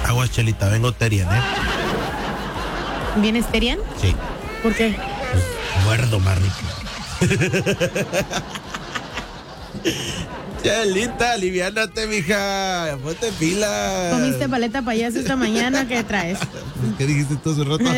Aguas, Chelita, vengo Terian, ¿eh? ¿Vienes Terian? Sí. ¿Por qué? Pues, muerdo más rico. Chelita, aliviánate, mija. Ponte pilas. ¿Comiste paleta payaso esta mañana? ¿Qué traes? ¿Qué dijiste tú hace rato?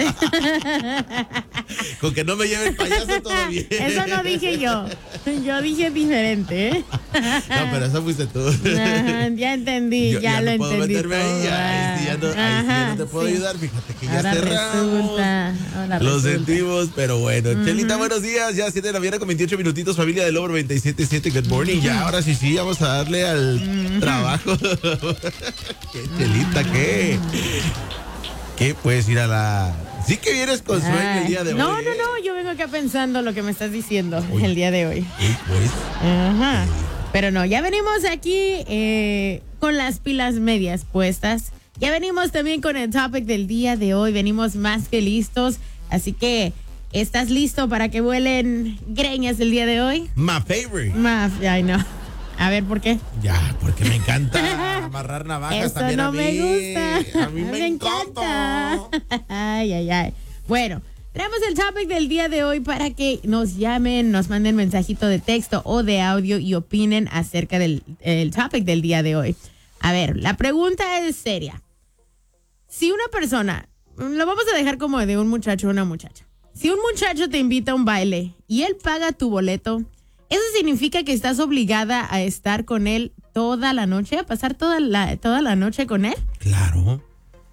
Con que no me lleve el payaso todo bien. Eso no dije yo. Yo dije diferente, ¿eh? No, pero eso fuiste tú. Ajá, ya entendí, ya lo no puedo entendí. meterme ahí, ya no te puedo ayudar, fíjate que ya cerramos. Lo sentimos, pero bueno. Chelita, buenos días, ya 7 de la mañana con 28 minutitos, familia del Lobo 97.7, good morning. Ya, ahora sí, vamos a darle al trabajo. ¿Qué, Chelita, qué? ¿Qué? Puedes ir a la... Sí que vienes con sueño el día de hoy. No, yo vengo acá pensando lo que me estás diciendo el día de hoy. Pues. Ajá. Pero no, ya venimos aquí con las pilas medias puestas. Ya venimos también con el topic del día de hoy. Venimos más que listos. Así que, ¿estás listo para que vuelen greñas el día de hoy? My favorite. Ay, no. A ver, ¿por qué? Ya, porque me encanta amarrar navajas. Eso también no a mí. me gusta. A mí me encanta. Ay. Bueno, traemos el topic del día de hoy para que nos llamen, nos manden mensajito de texto o de audio y opinen acerca del el topic del día de hoy. A ver, la pregunta es seria. Si una persona, lo vamos a dejar como de un muchacho o una muchacha. Si un muchacho te invita a un baile y él paga tu boleto, ¿eso significa que estás obligada a estar con él toda la noche, a pasar toda la noche con él? Claro.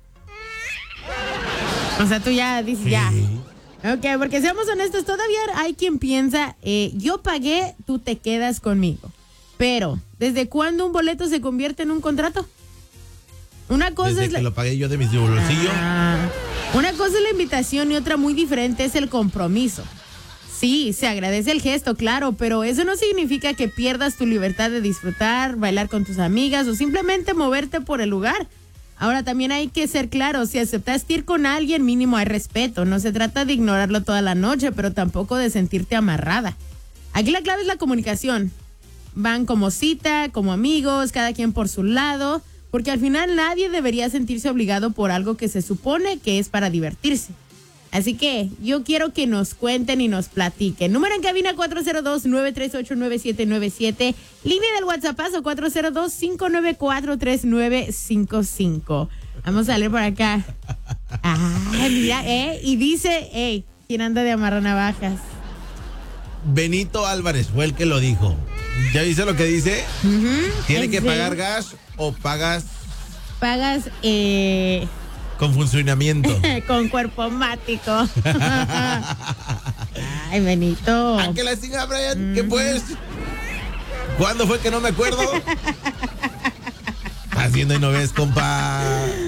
O sea, tú ya dices, Sí. ya. Ok, porque seamos honestos, todavía hay quien piensa, yo pagué, tú te quedas conmigo. Pero, ¿desde cuándo un boleto se convierte en un contrato? Una cosa Desde es que lo pagué yo de mis bolsillo. Una cosa es la invitación y otra muy diferente es el compromiso. Sí, se agradece el gesto, claro, pero eso no significa que pierdas tu libertad de disfrutar, bailar con tus amigas o simplemente moverte por el lugar. Ahora también hay que ser claros, si aceptaste ir con alguien, mínimo hay respeto. No se trata de ignorarlo toda la noche, pero tampoco de sentirte amarrada. Aquí la clave es la comunicación. Van como cita, como amigos, cada quien por su lado, porque al final nadie debería sentirse obligado por algo que se supone que es para divertirse. Así que yo quiero que nos cuenten y nos platiquen. Número en cabina 402-938-9797. Línea del WhatsApp 402-594-3955. Vamos a leer por acá. Mira, y dice, ¿quién anda de amarrar navajas? Benito Álvarez fue el que lo dijo. ¿Ya viste lo que dice? ¿Tiene que pagar gas o pagas con funcionamiento? Con cuerpo mático. Ay, Benito. ¿A qué la siga, Brian? ¿Qué pues? ¿Cuándo fue que no me acuerdo? Haciendo y no ves, compa.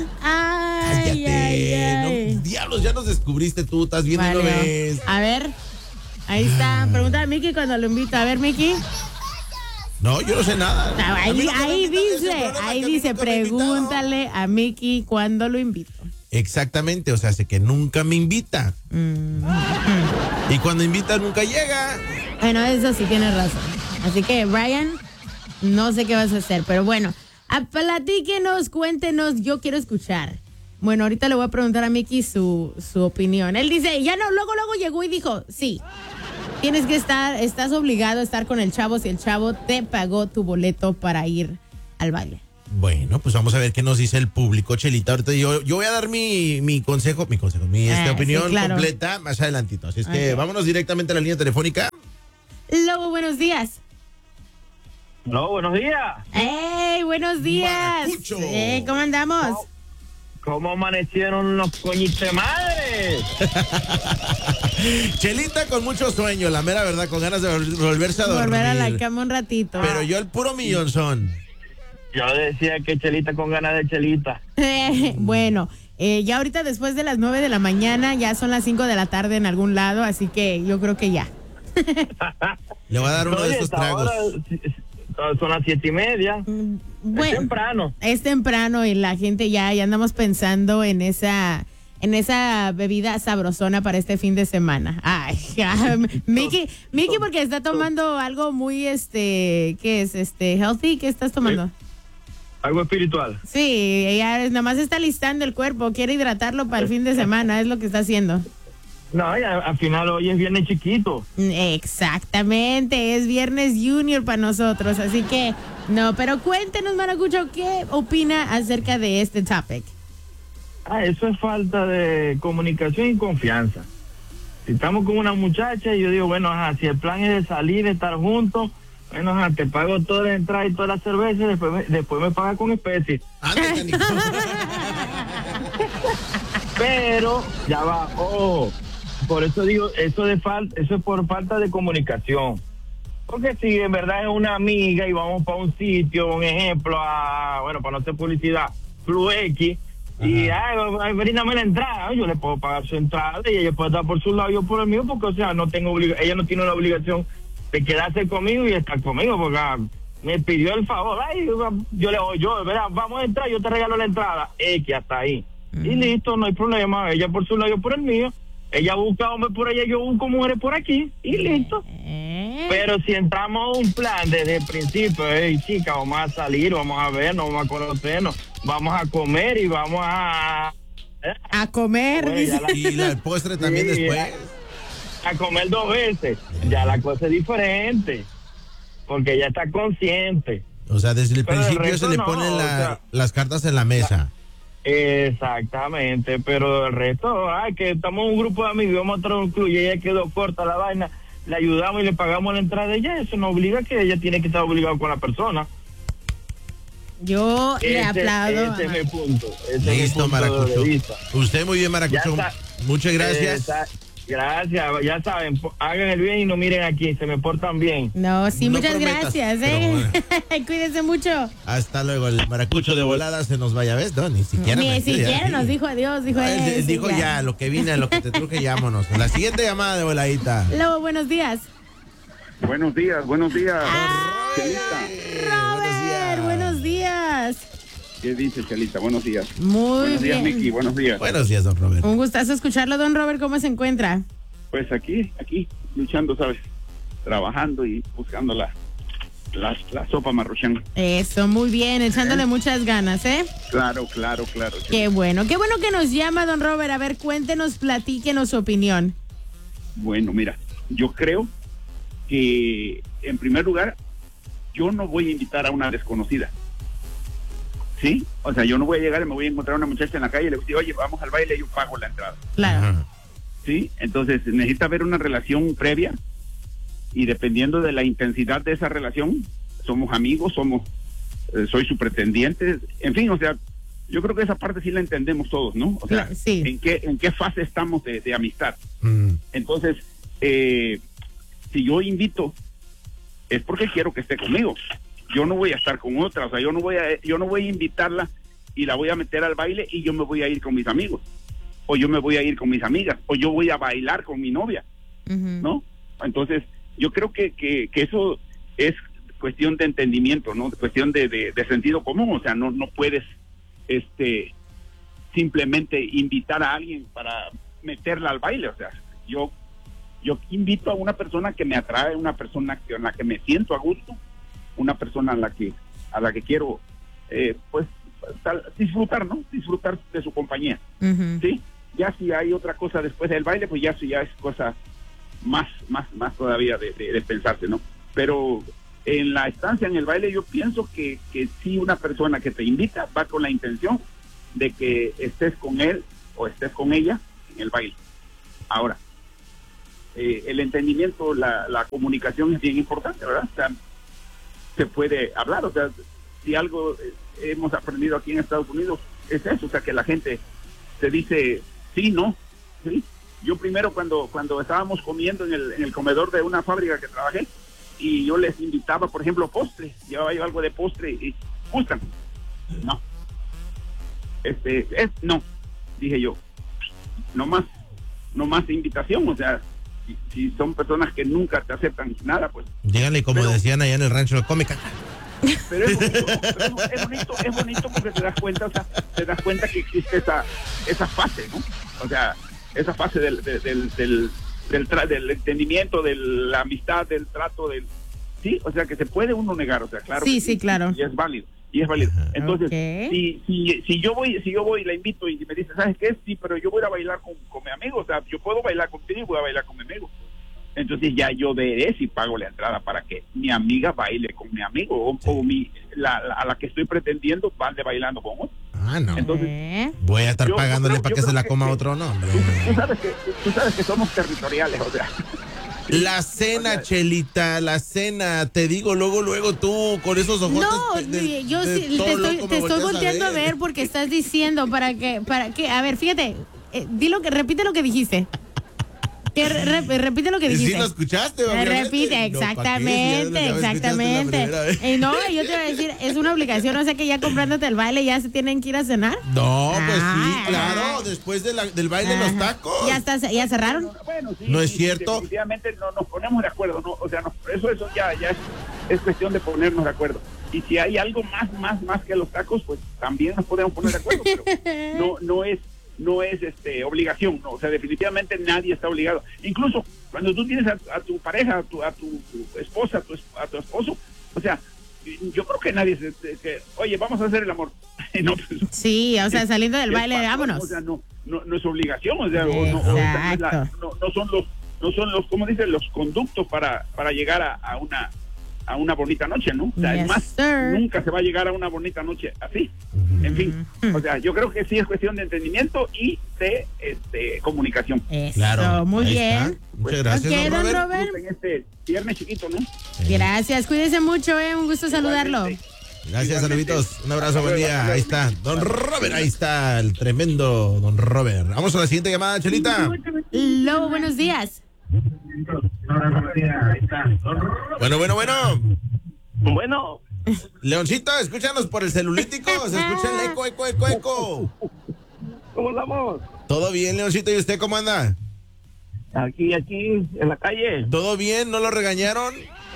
Cállate. No, diablos, ya nos descubriste tú. Estás viendo y no ves. A ver. Ahí está. Pregunta a Mickey cuando lo invito. A ver, Mickey. No, yo no sé nada. Ahí dice, pregúntale a Mickey cuándo lo invito. Exactamente, o sea, hace que nunca me invita. Y cuando invita nunca llega. Bueno, eso sí tienes razón. Así que, Brian, no sé qué vas a hacer, pero bueno, platíquenos, cuéntenos, yo quiero escuchar. Bueno, ahorita le voy a preguntar a Mickey su opinión. Él dice, luego llegó y dijo, sí. Tienes que estás obligado a estar con el chavo si el chavo te pagó tu boleto para ir al baile. Bueno, pues vamos a ver qué nos dice el público, Chelita. Ahorita yo voy a dar mi opinión sí, claro, completa más adelantito. Así es que vámonos directamente a la línea telefónica. Lobo, buenos días. No, buenos días. ¡Hey, buenos días! Maracucho. ¿Cómo andamos? ¿Cómo amanecieron unos coñitos de madre? Chelita con mucho sueño, la mera verdad, con ganas de volverse a dormir. Volver a la cama un ratito. Pero yo el puro millonzón. Yo decía que Chelita con ganas de Chelita. Bueno, ya ahorita después de las 9 de la mañana, ya son las 5 de la tarde en algún lado, así que yo creo que ya. Le voy a dar uno de estos tragos. Son las 7:30. Bueno, es temprano. Es temprano y la gente ya andamos pensando en esa bebida sabrosona para este fin de semana. Ay, Mickey, porque está tomando algo muy ¿qué es healthy? ¿Qué estás tomando? Algo espiritual. Sí, ella nada más está listando el cuerpo, quiere hidratarlo para el fin de semana, es lo que está haciendo. No, ya, al final hoy es viernes chiquito. Exactamente, es viernes junior para nosotros, así que no, pero cuéntenos, Maracucho, ¿qué opina acerca de este topic? Eso es falta de comunicación y confianza. Si estamos con una muchacha y yo digo, bueno, si el plan es de salir, de estar juntos, bueno, te pago toda la entrada y toda la cerveza y después me paga con especie. Pero, ya va, por eso digo, eso es por falta de comunicación. Porque si en verdad es una amiga y vamos para un sitio, un ejemplo, para no hacer publicidad, Blue X, y bríndame la entrada, yo le puedo pagar su entrada y ella puede estar por su lado, yo por el mío, porque o sea, ella no tiene la obligación de quedarse conmigo y estar conmigo, porque me pidió el favor, yo le digo, verá, vamos a entrar, yo te regalo la entrada, que hasta ahí, y listo, no hay problema, ella por su lado, yo por el mío, ella busca hombres por allá, yo busco mujeres por aquí, y listo. Pero si entramos a un plan desde el principio, chica, vamos a salir, vamos a vernos, vamos a conocernos, vamos a comer y vamos a comer. Y el postre también después. A comer 2 veces. Ya la cosa es diferente. Porque ella está consciente. O sea, desde el principio se le ponen las cartas en la mesa. Exactamente, pero el resto, que estamos en un grupo de amigos, vamos a entrar a un club y ella quedó corta la vaina, le ayudamos y le pagamos la entrada de ella, eso no obliga que ella tiene que estar obligada con la persona. Yo le aplaudo. Ese es mi punto. Listo, Maracucho. Usted muy bien, Maracucho. Muchas gracias. Gracias, ya saben, hagan el bien y no miren aquí, se me portan bien. No, sí, muchas prometas, gracias, Cuídense mucho. Hasta luego, el Maracucho de volada se nos vaya, ¿ves? No, ni siquiera. Ni siquiera nos dijo adiós, dijo él. Dijo ya, lo que vine, lo que te truje, llámonos. La siguiente llamada de voladita. Lobo, buenos días. Buenos días. Robert, buenos días. ¿Qué dice, Chelita? Buenos días. Buenos días, Miki. Buenos días. Buenos días, don Robert. Un gustazo escucharlo, don Robert. ¿Cómo se encuentra? Pues aquí, luchando, ¿sabes? Trabajando y buscando la sopa Maruchan. Eso, muy bien. Echándole muchas ganas, ¿eh? Claro. Qué bueno que nos llama, don Robert. A ver, cuéntenos, platíquenos su opinión. Bueno, mira, yo creo que, en primer lugar, yo no voy a invitar a una desconocida. ¿Sí? O sea, yo no voy a llegar y me voy a encontrar a una muchacha en la calle y le voy a decir, oye, vamos al baile y yo pago la entrada. Claro. ¿Sí? Entonces, necesita haber una relación previa y dependiendo de la intensidad de esa relación, somos amigos, soy su pretendiente, en fin, o sea, yo creo que esa parte sí la entendemos todos, ¿no? O sea, sí. ¿en qué fase estamos de amistad? Entonces, si yo invito, es porque quiero que esté conmigo. Yo no voy a estar con otra, o sea, yo no voy a invitarla y la voy a meter al baile y yo me voy a ir con mis amigos, o yo me voy a ir con mis amigas, o yo voy a bailar con mi novia, ¿no? Entonces, yo creo que eso es cuestión de entendimiento, ¿no? Cuestión de sentido común, o sea, no puedes simplemente invitar a alguien para meterla al baile, o sea, yo invito a una persona que me atrae, una persona en la que me siento a gusto, una persona a la que quiero disfrutar, ¿no? Disfrutar de su compañía. ¿Sí? Ya si hay otra cosa después del baile, pues ya es cosa más todavía de pensarse, ¿no? Pero en la estancia en el baile yo pienso que si una persona que te invita va con la intención de que estés con él o estés con ella en el baile. Ahora, el entendimiento, la comunicación es bien importante, ¿verdad? O sea, se puede hablar, o sea, si algo hemos aprendido aquí en Estados Unidos es eso, o sea, que la gente se dice sí, no, ¿sí? Yo primero cuando estábamos comiendo en el comedor de una fábrica que trabajé y yo les invitaba, por ejemplo, postre, llevaba yo algo de postre y gustan, no, no, dije yo, no más invitación, o sea, si son personas que nunca te aceptan nada, pues díganle como decían allá en el rancho, come caca. Pero es bonito porque te das cuenta, o sea, que existe esa fase, ¿no? O sea, esa fase del entendimiento, de la amistad, del trato, sí, o sea, que se puede uno negar, o sea, claro. Sí, claro. Y es válido. y es válido. Ajá. Entonces, Okay. si yo voy y la invito y me dice, ¿sabes qué? Sí, pero yo voy a bailar con mi amigo, o sea, yo puedo bailar contigo y voy a bailar con mi amigo. Entonces ya yo veré si pago la entrada para que mi amiga baile con mi amigo o a la que estoy pretendiendo ande bailando con otro. Ah, no. Entonces, Voy a estar yo pagándole creo- para yo que se creo la que- coma que- otro, no, hombre. tú sabes que somos territoriales, o sea. La cena, O sea, Chelita, la cena. Te digo luego tú con esos ojos. No, yo sí, te estoy volteando a ver porque estás diciendo para que, a ver, fíjate, repite lo que dijiste. Repite lo que dijiste. Sí lo escuchaste, obviamente. Repite, No, ¿pa' qué? exactamente, Si ya lo exactamente. escuchaste la primera vez. No, yo te voy a decir, es una obligación, o sea que ya comprándote el baile ya se tienen que ir a cenar. No, pues sí, Ah. claro. Después del baile, los tacos. Ya cerraron. Bueno, sí, ¿No es sí, cierto? Definitivamente no nos ponemos de acuerdo, ¿no? O sea, eso ya es cuestión de ponernos de acuerdo. Y si hay algo más que los tacos, pues también nos podemos poner de acuerdo, pero no es obligación, ¿no? O sea, definitivamente nadie está obligado. Incluso cuando tú tienes a tu pareja, a tu esposa, a tu esposo, o sea, yo creo que nadie oye, vamos a hacer el amor. No, pues, Sí, o sea, saliendo del baile, vámonos. O sea, no es obligación, o sea, Exacto. no son los, ¿cómo dicen? Los conductos para llegar a una bonita noche, ¿no? O sea, Yes, es más, sir. nunca se va a llegar a una bonita noche así. En fin, o sea, yo creo que sí es cuestión de entendimiento y de Eso, comunicación. Claro. muy ahí bien. está. Muchas gracias, Ok, don don Robert. Robert. En este viernes chiquito, ¿no? Gracias, cuídese mucho, un gusto saludarlo. Gracias, Igualmente. saluditos. Un abrazo, buen día. Hasta luego. Ahí está, don Robert. Ahí está el tremendo don Robert. Vamos a la siguiente llamada, Chelita. Lobo, buenos días. Bueno. Bueno, Leoncito, escúchanos por el celulítico. Se escucha el eco. ¿cómo estamos? ¿Todo bien, Leoncito? ¿Y usted cómo anda? Aquí, en la calle. ¿Todo bien? ¿No lo regañaron?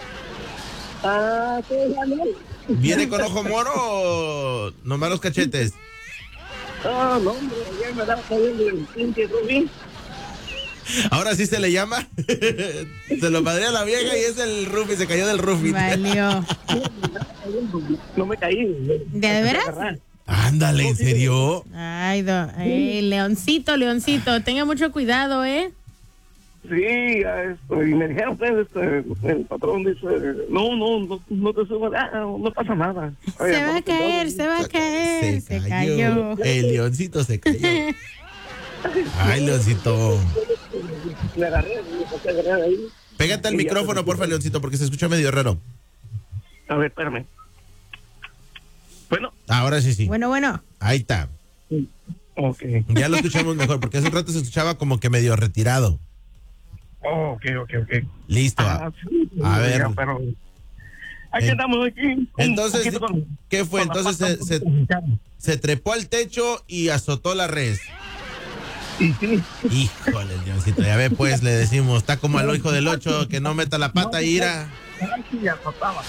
Sí, ¿Viene con ojo moro o nomás los cachetes? no, hombre, ya me daba cayendo el pinche Rubí. Ahora sí se le llama. Se lo madrea la vieja y es el Rufi, se cayó del Rufi. Valió. No me caí. ¿De veras? Ándale, ¿en serio? Ay, Leoncito, tenga mucho cuidado, Sí, y me dijeron, pues, el patrón dice, no te subas, no pasa nada. Se va a caer. Se cayó. El Leoncito se cayó. Ay, Leoncito. Me agarré ahí. Pégate al micrófono, porfa, Leoncito, porque se escucha medio raro. A ver, espérame. Bueno. Ahora sí. Bueno. Ahí está. Ok. Ya lo escuchamos mejor, porque hace un rato se escuchaba como que medio retirado. Ok. Listo. Sí, A ver. ya, pero aquí estamos aquí. Entonces, ¿qué fue? Entonces se trepó al techo y azotó la res. Y sí. Híjole, Leoncito, ya ve, pues, le decimos, está como al hijo del 8, que no meta la pata y ira. Sí, azotaba.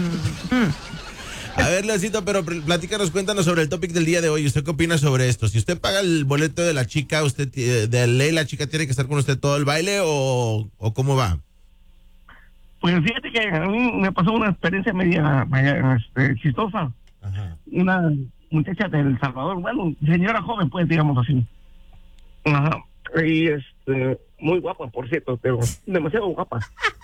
A ver, Leoncito, pero platícanos, cuéntanos sobre el topic del día de hoy. ¿Usted qué opina sobre esto? Si usted paga el boleto de la chica, ¿usted de ley la chica tiene que estar con usted todo el baile o cómo va? Pues fíjate que a mí me pasó una experiencia media chistosa. Ajá. Una muchacha del Salvador, bueno, señora joven, pues, digamos así. Ajá. Y muy guapa, por cierto, pero demasiado guapa.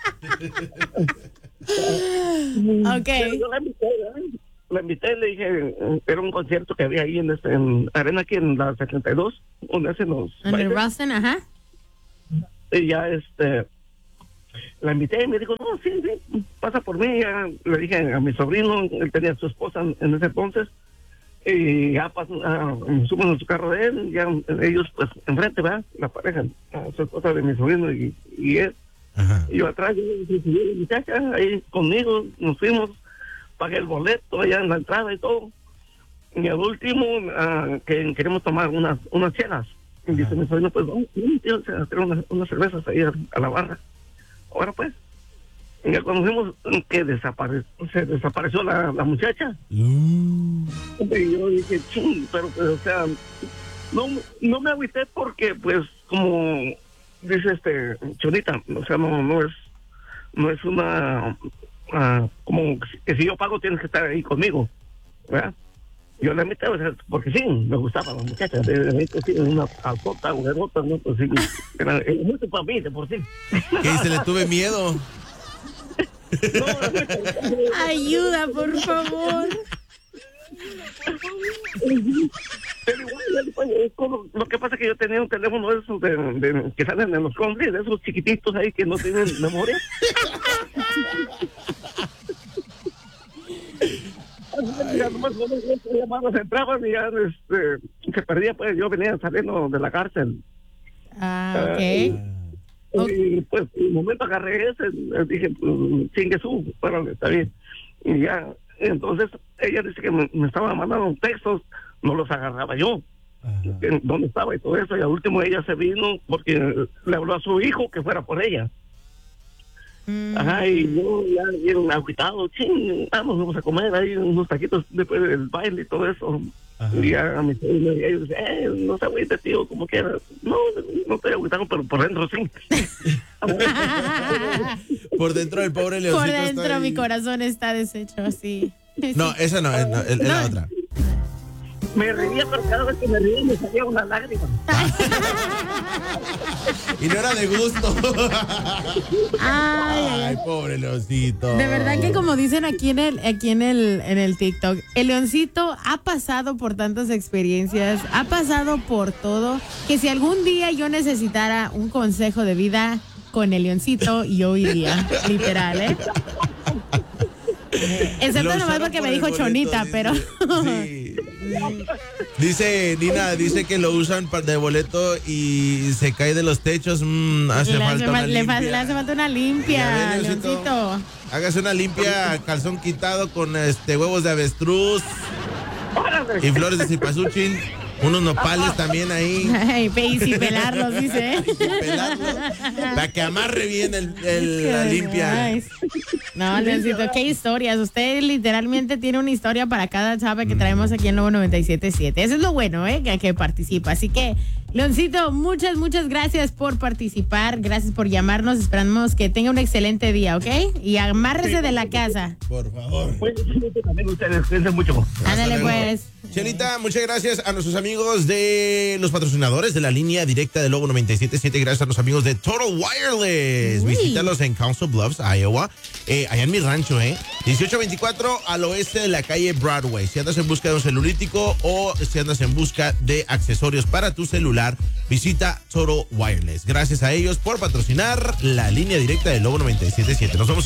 Ok. Pero yo la invité, le dije, era un concierto que había ahí en Arena, aquí en la 72, donde hacen los En el bailes. Ralston, ajá. Y ya la invité y me dijo, no, sí, pasa por mí. Ya le dije a mi sobrino, él tenía a su esposa en ese entonces, y ya suben en su carro de él, ya ellos pues enfrente, ¿verdad? La pareja, su esposa de mi sobrino y él. Ajá. Y yo atrás, yo subí a la muchacha ahí conmigo, nos fuimos, pagué el boleto allá en la entrada y todo. Y al último, que queremos tomar unas chelas. Y dice mi sobrino, pues vamos, tío, a traer unas cervezas ahí a la barra. Ahora pues, y ya cuando vimos que se desapareció la muchacha. Y yo dije, ching, pero pues, o sea, no me agüité porque pues como dice Chonita, o sea, no es una como que si yo pago tienes que estar ahí conmigo. ¿verdad? Yo la invité, porque sí, me gustaba la muchacha, sí, una alzota, güerota, ¿no? Pues sí, era mucho para mí, de por sí. ¿Qué dice? Le tuve miedo. Ayuda, por favor. Pero igual, lo que pasa es que yo tenía un teléfono de esos que salen en los conflictos, de esos chiquititos ahí que no tienen memoria. Ya nomás las llamadas entraban y ya se perdía, pues yo venía saliendo de la cárcel. Ok. Y pues en un momento agarré ese, dije, pues, chingue su, bueno, está bien. Y ya, entonces ella dice que me estaba mandando textos, no los agarraba yo. Dónde estaba y todo eso, y al último ella se vino porque le habló a su hijo que fuera por ella. Ajá, y yo ya bien agüitado, vamos a comer ahí unos taquitos después del baile y todo eso. Ajá. Y ya mi ellos dicen, no se agüite, tío, como quiera. No estoy agüitado, pero por dentro sí. Por dentro el pobre Leoncito. Por dentro mi corazón está deshecho así. No, esa no, es la otra. Me reía, pero cada vez que me reía me salía una lágrima. Y no era de gusto. Ay, pobre Leoncito. De verdad que como dicen aquí en el TikTok, el Leoncito ha pasado por tantas experiencias, ha pasado por todo, que si algún día yo necesitara un consejo de vida con el Leoncito, yo iría, literal, excepto nomás porque me dijo Chonita, dice, pero... Sí. Dice Nina, dice que lo usan de boleto y se cae de los techos. Le hace falta una limpia, Leoncito. Hágase una limpia, calzón quitado con huevos de avestruz y flores de cipasúchil. Unos nopales también ahí. Ay, y sin pelarlos, dice. Para que amarre bien la limpia. Nice. No, Leoncito, qué historias. Usted literalmente tiene una historia para cada chapa que traemos aquí en Lobo 97.7. Eso es lo bueno, que participa. Así que, Leoncito, muchas gracias por participar. Gracias por llamarnos. Esperamos que tenga un excelente día, ¿ok? Y amárrese de la casa. Por favor. Pues también ustedes, cuídense mucho. Ándale, pues. Chelita, muchas gracias a nuestros amigos de los patrocinadores de la línea directa de Lobo 97.7. Gracias a los amigos de Total Wireless. Visítalos en Council Bluffs, Iowa. Allá en mi rancho, 1824 al oeste de la calle Broadway. Si andas en busca de un celulítico o si andas en busca de accesorios para tu celular, visita Total Wireless. Gracias a ellos por patrocinar la línea directa de Lobo 97.7. Nos vemos.